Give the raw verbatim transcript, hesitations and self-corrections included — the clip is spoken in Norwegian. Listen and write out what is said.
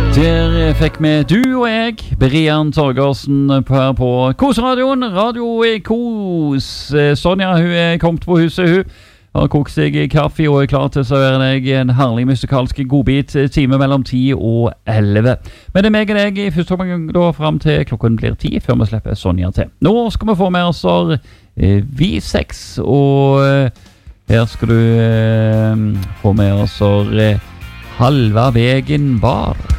Der fikk vi du og jeg, Brian Torgersen, her på Kosradioen, Radio Kos. Sonja, hun er kommet på huset, hun har kokt seg kaffe og er klar til å servere deg en herlig musikalsk godbit, time mellom ti og elleve. Men det er meg og deg i første omgang da frem til klokken blir ti, før vi slipper Sonja til. Nå skal vi få med oss eh, vi seks, og eh, her skal du eh, få med oss eh, Halva vegen var.